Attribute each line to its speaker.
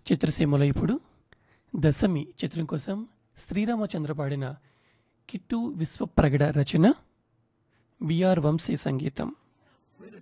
Speaker 1: చిత్రసీమలో ఇప్పుడు దశమి చిత్రం కోసం శ్రీరామచంద్ర పాడిన కిట్టు విశ్వప్రగడ రచన బిఆర్ వంశీ సంగీతం.